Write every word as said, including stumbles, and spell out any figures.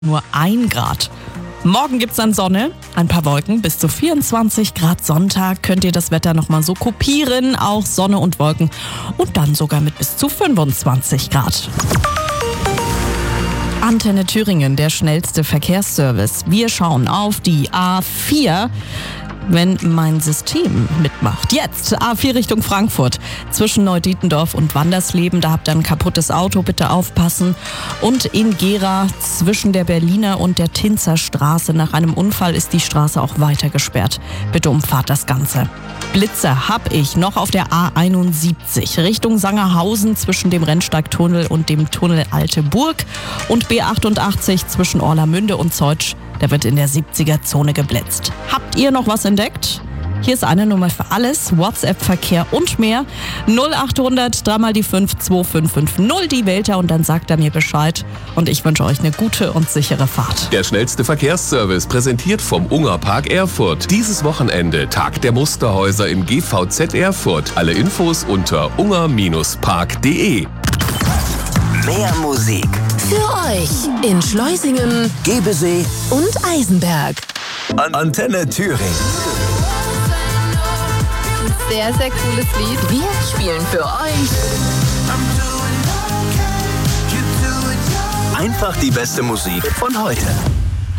Nur ein Grad. Morgen gibt's dann Sonne, ein paar Wolken, bis zu vierundzwanzig Grad. Sonntag könnt ihr das Wetter nochmal so kopieren, auch Sonne und Wolken und dann sogar mit bis zu fünfundzwanzig Grad. Antenne Thüringen, der schnellste Verkehrsservice. Wir schauen auf die A vier. Wenn mein System mitmacht. Jetzt A vier Richtung Frankfurt. Zwischen Neudietendorf und Wandersleben, da habt ihr ein kaputtes Auto, bitte aufpassen. Und in Gera zwischen der Berliner und der Tinzer Straße. Nach einem Unfall ist die Straße auch weiter gesperrt. Bitte umfahrt das Ganze. Blitze hab ich noch auf der A einundsiebzig Richtung Sangerhausen zwischen dem Rennsteigtunnel und dem Tunnel Alte Burg und B achtundachtzig zwischen Orlamünde und Zeutsch. Da wird in der siebziger-Zone geblitzt. Habt ihr noch was entdeckt? Hier ist eine Nummer für alles, WhatsApp-Verkehr und mehr. null achthundert, dreimal die fünf, zwei fünf fünf null, die wählt er und dann sagt er mir Bescheid. Und ich wünsche euch eine gute und sichere Fahrt. Der schnellste Verkehrsservice, präsentiert vom Ungerpark Erfurt. Dieses Wochenende Tag der Musterhäuser im G V Z Erfurt. Alle Infos unter unger Bindestrich park punkt de. Mehr Musik für euch in Schleusingen, Gebesee und Eisenberg. An Antenne Thüringen. Sehr, sehr cooles Lied. Wir spielen für euch Einfach die beste Musik von heute.